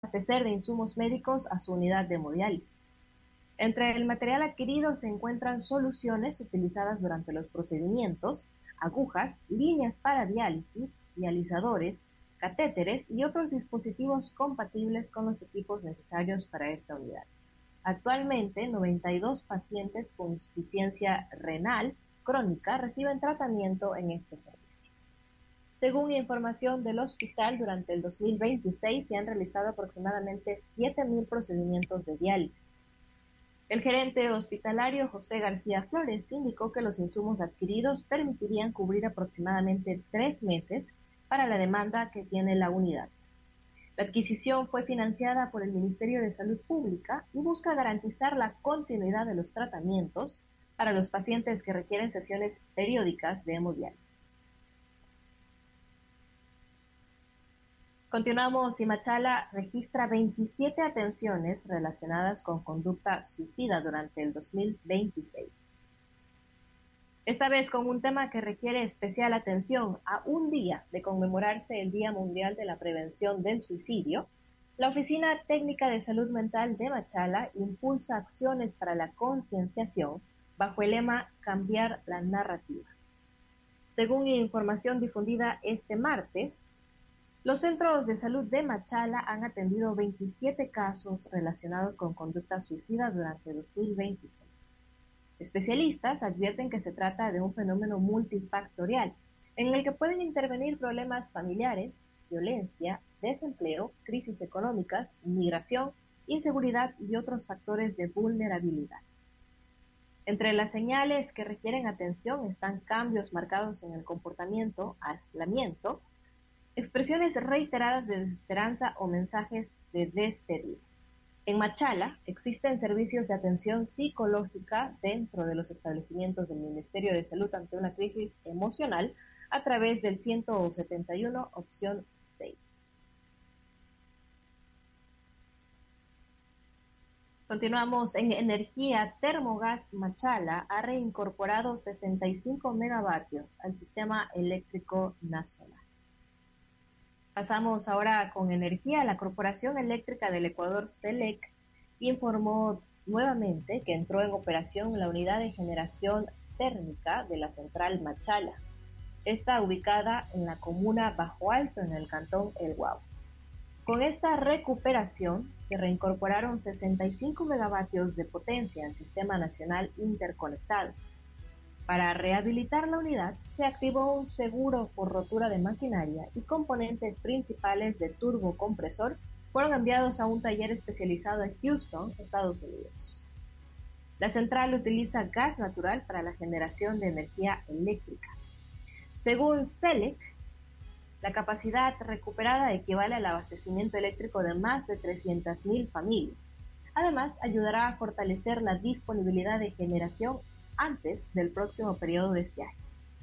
abastecer de insumos médicos a su unidad de hemodiálisis. Entre el material adquirido se encuentran soluciones utilizadas durante los procedimientos, agujas, líneas para diálisis, dializadores, catéteres y otros dispositivos compatibles con los equipos necesarios para esta unidad. Actualmente, 92 pacientes con insuficiencia renal crónica reciben tratamiento en este servicio. Según información del hospital, durante el 2026 se han realizado aproximadamente 7.000 procedimientos de diálisis. El gerente hospitalario José García Flores indicó que los insumos adquiridos permitirían cubrir aproximadamente 3 meses para la demanda que tiene la unidad. La adquisición fue financiada por el Ministerio de Salud Pública y busca garantizar la continuidad de los tratamientos para los pacientes que requieren sesiones periódicas de hemodiálisis. Continuamos. Machala registra 27 atenciones relacionadas con conducta suicida durante el 2026. Esta vez con un tema que requiere especial atención. A un día de conmemorarse el Día Mundial de la Prevención del Suicidio, la Oficina Técnica de Salud Mental de Machala impulsa acciones para la concienciación bajo el lema Cambiar la narrativa. Según información difundida este martes, los centros de salud de Machala han atendido 27 casos relacionados con conducta suicida durante 2026. Especialistas advierten que se trata de un fenómeno multifactorial, en el que pueden intervenir problemas familiares, violencia, desempleo, crisis económicas, migración, inseguridad y otros factores de vulnerabilidad. Entre las señales que requieren atención están cambios marcados en el comportamiento, aislamiento, expresiones reiteradas de desesperanza o mensajes de despedida. En Machala existen servicios de atención psicológica dentro de los establecimientos del Ministerio de Salud ante una crisis emocional a través del 171 opción 6. Continuamos. En energía. Termogas Machala ha reincorporado 65 megavatios al sistema eléctrico nacional. Pasamos ahora con energía. La Corporación Eléctrica del Ecuador, CELEC, informó nuevamente que entró en operación la unidad de generación térmica de la central Machala. Está ubicada en la comuna Bajo Alto, en el cantón El Guau. Con esta recuperación se reincorporaron 65 megavatios de potencia al sistema nacional interconectado. Para rehabilitar la unidad, se activó un seguro por rotura de maquinaria y componentes principales de turbocompresor fueron enviados a un taller especializado en Houston, Estados Unidos. La central utiliza gas natural para la generación de energía eléctrica. Según CELEC, la capacidad recuperada equivale al abastecimiento eléctrico de más de 300.000 familias. Además, ayudará a fortalecer la disponibilidad de generación antes del próximo periodo de estiaje.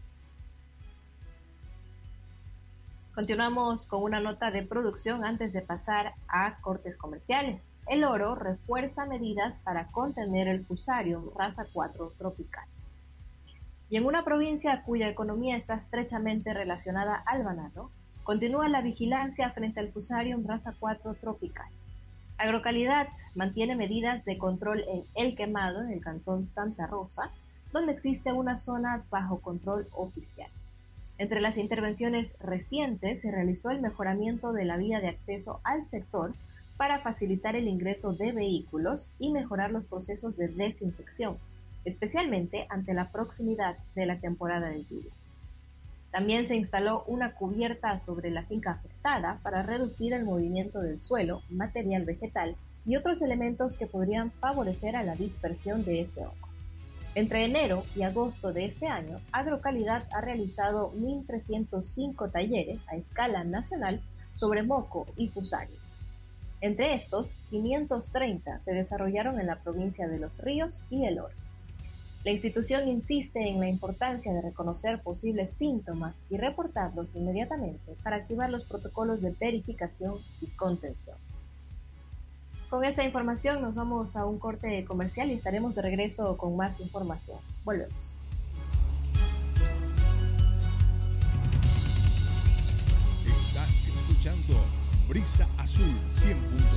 Continuamos con una nota de producción antes de pasar a cortes comerciales. El Oro refuerza medidas para contener el Fusarium raza 4 tropical. Y en una provincia cuya economía está estrechamente relacionada al banano, continúa la vigilancia frente al Fusarium raza 4 tropical. Agrocalidad mantiene medidas de control en El Quemado, en el cantón Santa Rosa, donde existe una zona bajo control oficial. Entre las intervenciones recientes se realizó el mejoramiento de la vía de acceso al sector para facilitar el ingreso de vehículos y mejorar los procesos de desinfección, especialmente ante la proximidad de la temporada de lluvias. También se instaló una cubierta sobre la finca afectada para reducir el movimiento del suelo, material vegetal y otros elementos que podrían favorecer a la dispersión de este hongo. Entre enero y agosto de este año, Agrocalidad ha realizado 1.305 talleres a escala nacional sobre moco y fusarium. Entre estos, 530 se desarrollaron en la provincia de Los Ríos y El Oro. La institución insiste en la importancia de reconocer posibles síntomas y reportarlos inmediatamente para activar los protocolos de verificación y contención. Con esta información nos vamos a un corte comercial y estaremos de regreso con más información. Volvemos. Estás escuchando Brisa Azul 100.3